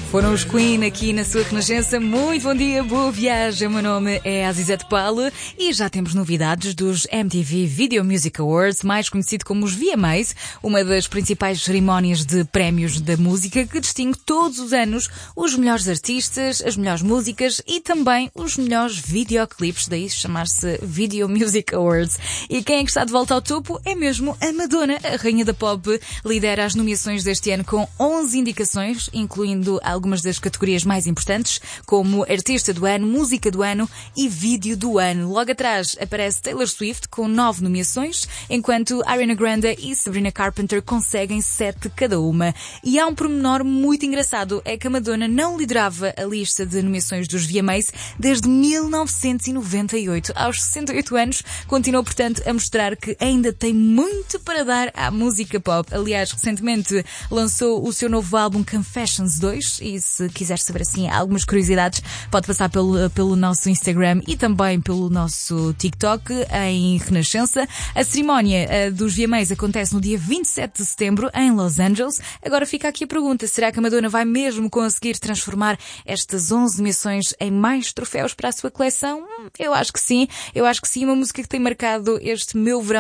Foram os Queen aqui na sua Renascença. Muito bom dia, boa viagem. O meu nome é Azizete Paulo e já temos novidades dos MTV Video Music Awards, mais conhecido como os VMAs, uma das principais cerimónias de prémios da música que distingue todos os anos os melhores artistas, as melhores músicas e também os melhores videoclipes, daí chamar-se Video Music Awards. E quem é que está de volta ao topo é mesmo a Madonna, a rainha da pop, lidera as nomeações deste ano com 11 indicações, incluindo algumas das categorias mais importantes, como Artista do Ano, Música do Ano e Vídeo do Ano. Logo atrás aparece Taylor Swift com 9 nomeações, enquanto Ariana Grande e Sabrina Carpenter conseguem 7 cada uma. E há um pormenor muito engraçado, é que a Madonna não liderava a lista de nomeações dos VMAs desde 1998. Aos 68 anos, continuou, portanto, a mostrar que ainda tem muito para dar à música pop. Aliás, recentemente lançou o seu novo álbum Confessions 2 e se quiser saber assim algumas curiosidades, pode passar pelo nosso Instagram e também pelo nosso TikTok em Renascença. A cerimónia dos VMAs acontece no dia 27 de setembro em Los Angeles. Agora fica aqui a pergunta, será que a Madonna vai mesmo conseguir transformar estas 11 nomeações em mais troféus para a sua coleção? Eu acho que sim, uma música que tem marcado este meu verão